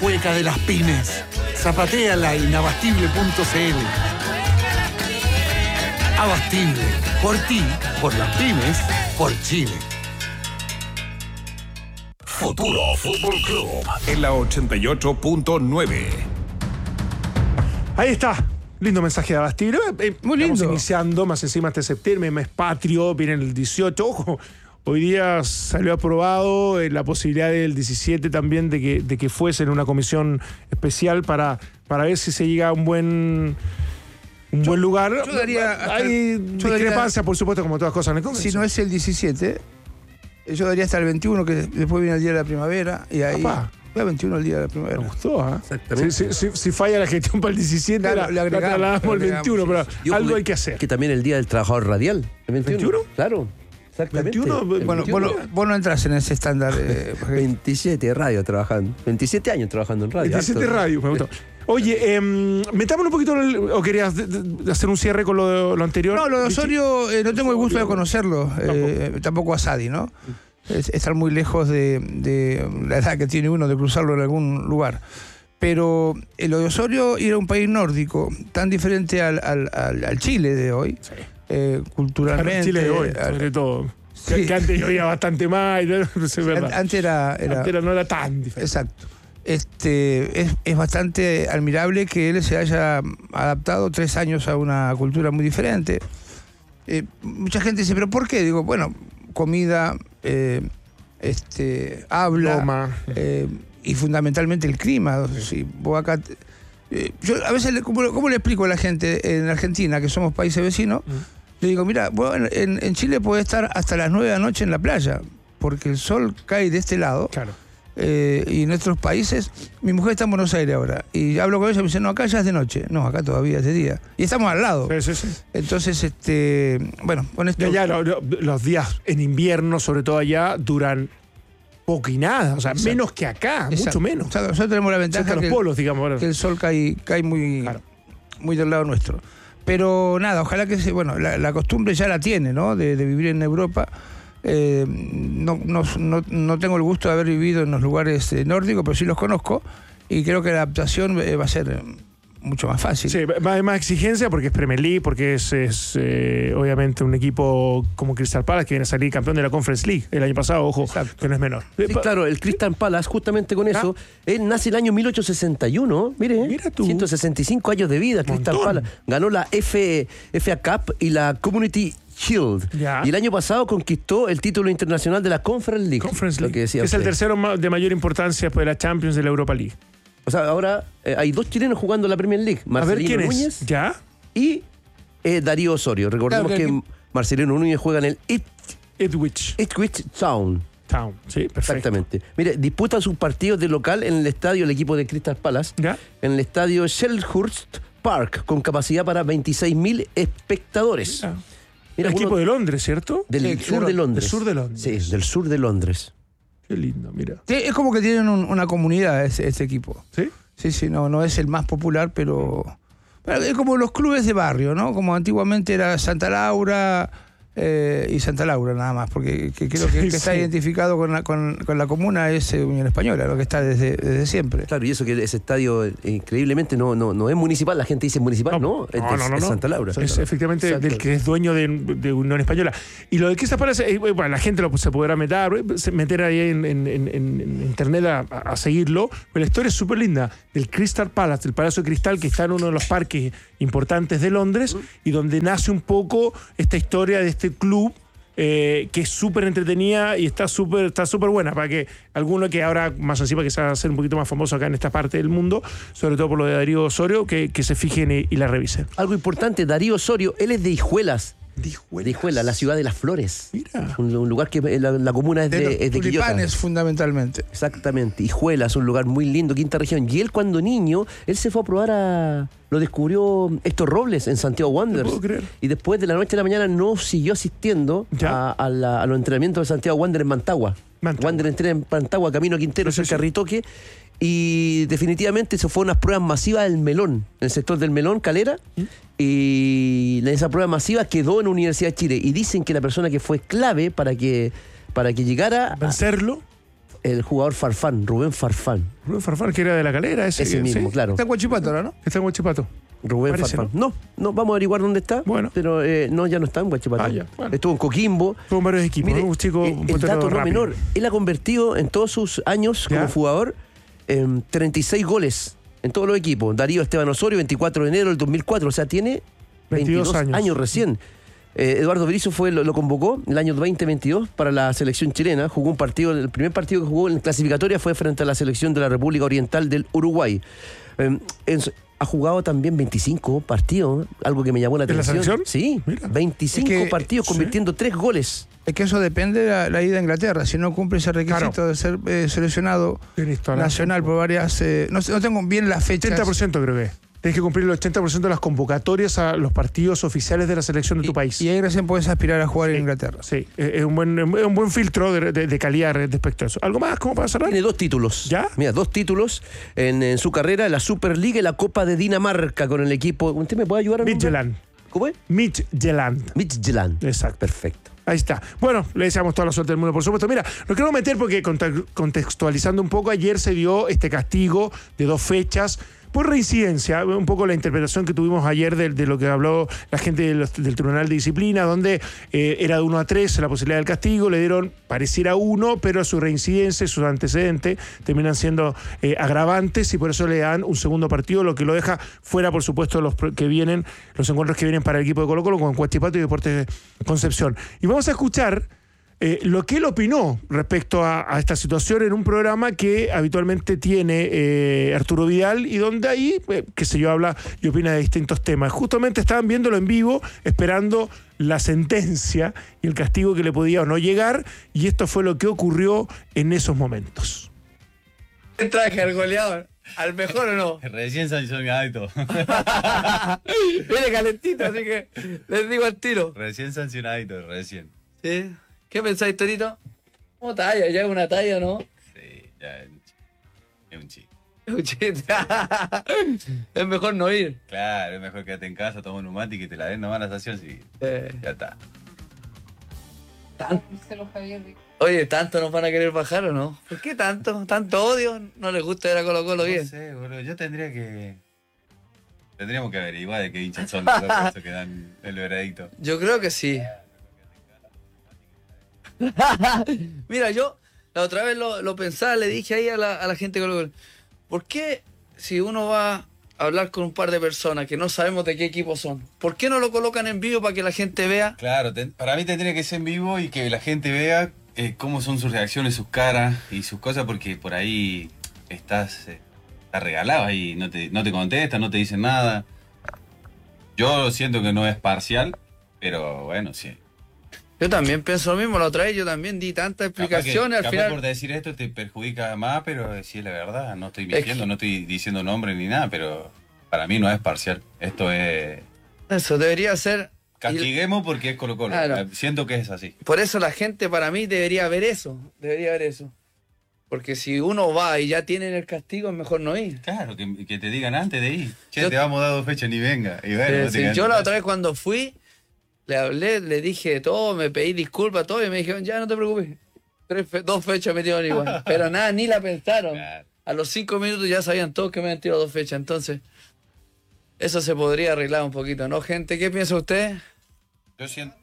cueca de las pymes. Zapatéala en abastible.cl. Abastible, por ti, por las pymes, por Chile. Futuro Fútbol Club en la 88.9. Ahí está. Lindo mensaje de Abastible. Muy lindo. Estamos iniciando, más encima este septiembre, mes patrio, viene el 18. Ojo, hoy día salió aprobado la posibilidad del 17 también de que fuese en una comisión especial para ver si se llega a un buen lugar. Yo daría Hay discrepancia, por supuesto, como todas cosas en el Congreso. Si no es el 17, yo daría hasta el 21, que después viene el día de la primavera, y ahí... El 21 el día de la primavera. Me gustó, ¿eh? Exactamente. Si falla la gestión para el 17, claro, la trasladamos el 21, pero Yo algo jugué- hay que hacer. Que también el Día del Trabajador Radial. ¿El 21? ¿21? Claro, exactamente. 21, El Bueno, 21. vos no entras en ese estándar. 27 radio trabajando. 27 años trabajando en radio. 17 harto. radio, me gustó. Oye, metámonos un poquito ¿o querías hacer un cierre con lo anterior? No, lo de Vichy? Osorio no tengo el gusto de conocerlo. Tampoco a Sadi, ¿no? Estar muy lejos de la edad que tiene uno de cruzarlo en algún lugar. Pero lo de Osorio ir a un país nórdico tan diferente al Chile de hoy, culturalmente. Al Chile de hoy, sobre todo. Sí. Que antes llovía bastante más, no sé, verdad. Antes No era tan diferente. Exacto. Es bastante admirable que él se haya adaptado 3 años a una cultura muy diferente. Mucha gente dice, ¿pero por qué? Digo, bueno, comida, habla, Toma. y fundamentalmente el clima. Si vos acá... yo a veces, ¿cómo le explico a la gente en Argentina, que somos países vecinos? Le digo, mira, vos en Chile podés estar hasta las 9 de la noche en la playa, porque el sol cae de este lado. Claro. Y en nuestros países, mi mujer está en Buenos Aires ahora, y hablo con ella y me dice, no, acá ya es de noche. No, acá todavía es de día. Y estamos al lado. Sí. Entonces, bueno, con esto... Y allá los días en invierno, sobre todo allá, duran poco y nada. O sea, Exacto. menos que acá, Exacto. mucho menos. O sea, nosotros tenemos la ventaja Cerca de los polos, digamos. ahora. que el sol cae muy, Claro. muy del lado nuestro. Pero nada, ojalá que la costumbre ya la tiene, ¿no? De vivir en Europa. No tengo el gusto de haber vivido en los lugares nórdicos, pero sí los conozco, y creo que la adaptación va a ser mucho más fácil. Sí, hay más exigencia porque es Premier League, porque es obviamente un equipo como Crystal Palace que viene a salir campeón de la Conference League el año pasado, ojo, Exacto. que no es menor. Sí, claro, el Crystal Palace, justamente con eso, él nace el año 1861, Mira tú. 165 años de vida, Crystal Montón. Palace. Ganó la FA Cup y la Community Shield. Ya. Y el año pasado conquistó el título internacional de la Conference League. Conference Lo League, que decía es el usted. tercero de mayor importancia después de la Champions de la Europa League. O sea, ahora hay 2 chilenos jugando la Premier League. A ver Marcelino quién Núñez es. ¿Ya? y Darío Osorio. Recordemos Claro, que Marcelino Núñez juega en el Ipswich Ipswich Town. Town. Sí, perfecto. Exactamente. Mire, disputa sus partidos de local en el estadio, el equipo de Crystal Palace, ¿Ya? en el estadio Selhurst Park, con capacidad para 26.000 espectadores. Ya. Mira, El equipo uno de Londres, ¿cierto? del Sí, sur claro, de Londres. del sur de Londres. Sí, del sur de Londres. Qué lindo, mira. Es como que tienen una comunidad ese equipo. ¿Sí? Sí, no es el más popular, pero es como los clubes de barrio, ¿no? Como antiguamente era Santa Laura y Santa Laura nada más, porque creo que está identificado con la comuna es Unión Española, lo que está desde siempre. Claro, y eso que ese estadio increíblemente no es municipal, la gente dice municipal, no, es Santa Laura. Es efectivamente Exacto. del que es dueño de Unión Española. Y lo de Crystal Palace, bueno, la gente se podrá meter ahí en internet a seguirlo, pero la historia es súper linda. Del Crystal Palace, del Palacio de Cristal, que está en uno de los parques importantes de Londres, y donde nace un poco esta historia de este club, que es súper entretenida y está súper buena para que alguno que ahora más encima que se va a hacer un poquito más famoso acá en esta parte del mundo, sobre todo por lo de Darío Osorio, que se fijen y la revisen. Algo importante, Darío Osorio, él es de Hijuelas. De Hijuelas, la ciudad de las flores. Mira. Un lugar que la comuna es De de Quillota. tulipanes, fundamentalmente. Exactamente, Hijuelas, un lugar muy lindo, quinta región. Y él cuando niño, él se fue a probar lo descubrió Héctor Robles en Santiago Wanderers. No puedo creer. Y después de la noche a la mañana no siguió asistiendo a los entrenamientos de Santiago Wanderers en Mantagua. Wanderers entrena en Mantagua, camino a Quintero, cerca de Ritoque. Y definitivamente se fue a unas pruebas masivas del Melón, en el sector del Melón, Calera. Y en esa prueba masiva quedó en la Universidad de Chile. Y dicen que la persona que fue clave para que llegara vencerlo el jugador Farfán, Rubén Farfán. Rubén Farfán, que era de La Calera, ese mismo, ¿sí? claro. Está en Huachipato ahora, ¿no? Está en Huachipato. Rubén Parece, Farfán. No, vamos a averiguar dónde está. Bueno. Pero no, ya no está en Huachipato. Ya, bueno. Estuvo en Coquimbo. Estuvo en varios equipos, Mire, ¿no? Un chico un el dato no rápido. menor. Él ha convertido en todos sus años ¿Ya? como jugador 36 goles en todos los equipos. Darío Esteban Osorio, 24 de enero del 2004. O sea, tiene 22 años recién. Eduardo Berizzo lo convocó el año 2022 para la selección chilena. Jugó un partido, el primer partido que jugó en clasificatoria fue frente a la selección de la República Oriental del Uruguay. Ha jugado también 25 partidos, algo que me llamó la atención. ¿En la selección? Sí, Mira. 25 partidos convirtiendo 3 goles. Es que eso depende de la ida a Inglaterra. Si no cumple ese requisito Claro. de ser seleccionado nacional por varias... no tengo bien las fechas. 80% creo que es. Tienes que cumplir el 80% de las convocatorias a los partidos oficiales de la selección de tu país. Y ahí recién puedes aspirar a jugar en Inglaterra. Sí, es un buen filtro de calidad respecto a eso. ¿Algo más como para cerrar? Tiene 2 títulos. ¿Ya? Mira, 2 títulos en su carrera, la Superliga y la Copa de Dinamarca con el equipo. ¿Usted me puede ayudar a nombrar? Midtjylland. ¿Cómo es? Midtjylland. Midtjylland. Exacto. Perfecto. Ahí está. Bueno, le deseamos toda la suerte del mundo, por supuesto. Mira, lo quiero meter porque contextualizando un poco, ayer se dio este castigo de 2 fechas por reincidencia, un poco la interpretación que tuvimos ayer de lo que habló la gente del Tribunal de Disciplina, donde era de 1 a 3 la posibilidad del castigo, le dieron pareciera 1, pero su reincidencia y sus antecedentes terminan siendo agravantes y por eso le dan un segundo partido, lo que lo deja fuera, por supuesto, los encuentros que vienen para el equipo de Colo-Colo con Huachipato y Deportes Concepción. Y vamos a escuchar lo que él opinó respecto a esta situación en un programa que habitualmente tiene Arturo Vidal y donde ahí, qué sé yo, habla y opina de distintos temas. Justamente estaban viéndolo en vivo, esperando la sentencia y el castigo que le podía o no llegar, y esto fue lo que ocurrió en esos momentos. ¿Qué traje al goleador? ¿Al mejor o no? Recién sancionadito. Viene calentito, así que les digo al tiro. Recién sancionadito, recién. ¿Sí? ¿Qué pensáis, Torito? ¿Cómo talla? ¿Ya es una talla, no? Sí, ya es un chico. Es un chiste. Es mejor no ir. Claro, es mejor quedarte en casa, toma un mate y que te la den nomás la sanción, sí. Ya está. Oye, ¿tanto nos van a querer bajar o no? ¿Por qué tanto? ¿Tanto odio? ¿No les gusta ver a Colo-Colo bien? No sé, boludo, yo tendríamos que averiguar de qué hinchas son los locos que dan el veredicto. Yo creo que sí. Mira, yo la otra vez lo pensaba, le dije ahí a la gente de Colo-Colo, ¿por qué si uno va a hablar con un par de personas que no sabemos de qué equipo son, ¿por qué no lo colocan en vivo para que la gente vea? Claro, para mí tendría que ser en vivo y que la gente vea cómo son sus reacciones, sus caras y sus cosas, porque por ahí estás regalado ahí, no te contestan, no te dicen nada. Yo siento que no es parcial, pero bueno, sí. Yo también pienso lo mismo, la otra vez yo también di tantas explicaciones, al capaz final... por decir esto te perjudica más, pero sí es la verdad, no estoy mintiendo, no estoy diciendo nombre ni nada, pero para mí no es parcial, esto es... Eso debería ser... Castiguemos porque es Colo-Colo, claro. Siento que es así. Por eso la gente para mí debería ver eso, porque si uno va y ya tienen el castigo es mejor no ir. Claro, que te digan antes de ir, te vamos a dar 2 fechas ni venga. Y bueno, sí, yo la otra vez cuando fui, le hablé, le dije todo, me pedí disculpas, todo, y me dijeron, ya no te preocupes. 2 fechas me tiraron igual. Pero nada, ni la pensaron. Claro. A los 5 minutos ya sabían todos que me habían tirado 2 fechas. Entonces, eso se podría arreglar un poquito, ¿no, gente? ¿Qué piensa usted? Yo siento...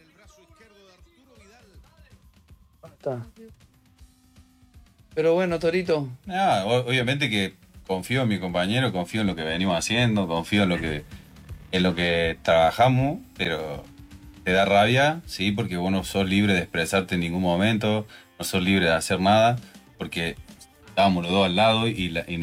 Está. Pero bueno, Torito. Obviamente que confío en mi compañero, confío en lo que venimos haciendo, confío en lo que trabajamos, pero... ¿Te da rabia? Sí, porque vos no sos libre de expresarte en ningún momento, no sos libre de hacer nada, porque estábamos los dos al lado y